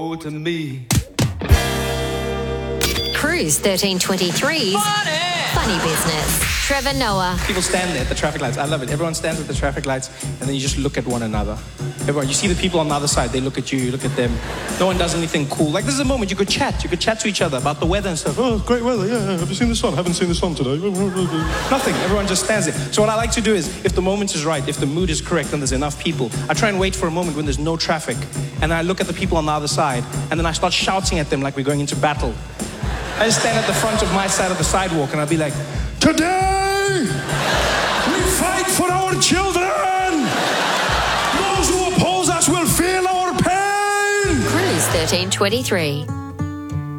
to me. Cruise 1323's Funny Business. Trevor Noah. People stand there at the traffic lights. I love it. Everyone stands at the traffic lights and then you just look at one another. Everyone, you see the people on the other side, they look at you, you look at them. No one does anything cool. Like this is a moment you could chat. You could chat to each other about the weather and stuff. Oh, great weather, yeah. Have you seen the sun? Haven't seen the sun today. Nothing. Everyone just stands there. So what I like to do is, if the moment is right, if the mood is correct and there's enough people, I try and wait for a moment when there's no traffic. And I look at the people on the other side and then I start shouting at them like we're going into battle. I just stand at the front of my side of the sidewalk and I'll be like, today, we fight for our children. Those who oppose us will feel our pain. Cruise 1323.